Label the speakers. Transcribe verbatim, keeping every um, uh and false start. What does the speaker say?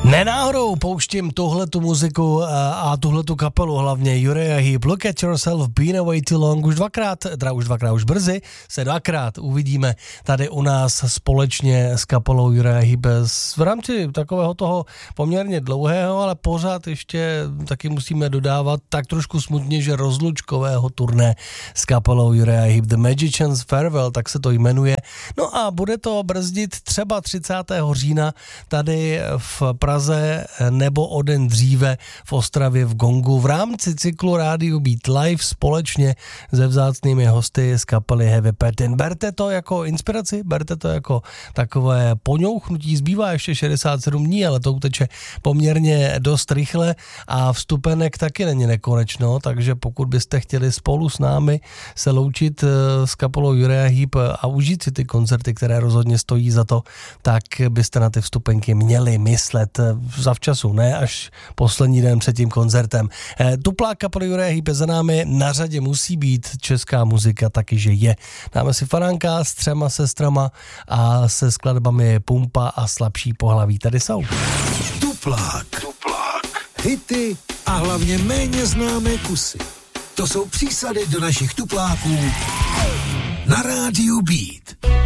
Speaker 1: Nenáhodou pouštím tuhletu muziku a tuhletu kapelu, hlavně Uriah Heep. Look at yourself, been away too long. Už dvakrát, teda už dvakrát, už brzy se dvakrát uvidíme tady u nás společně s kapelou Uriah Heep v rámci takového toho poměrně dlouhého, ale pořád ještě taky musíme dodávat tak trošku smutně, že rozlučkového turné s kapelou Uriah Heep. The Magician's Farewell, tak se to jmenuje. No a bude to brzdit třeba třicátého října tady v Praze nebo o den dříve v Ostravě v Gongu v rámci cyklu Radio Beat Live společně se vzácnými hosty z kapely Heavy Pattern. Berte to jako inspiraci, berte to jako takové poňouchnutí. Zbývá ještě šedesát sedm dní, ale to uteče poměrně dost rychle a vstupenek taky není nekonečno, takže pokud byste chtěli spolu s námi se loučit s kapelou Uriah Heep a užít si ty koncerty, které rozhodně stojí za to, tak byste na ty vstupenky měli myslet zavčasu, ne až poslední den před tím koncertem. Tuplák kapely Uriah Heep za námi, na řadě musí být česká muzika, taky že je. Dáme si Faránka s třema sestrama a se skladbami Pumpa a Slabší pohlaví. Tady jsou.
Speaker 2: Tuplák. Tuplák. Hity a hlavně méně známé kusy. To jsou přísady do našich tupláků na rádiu Beat.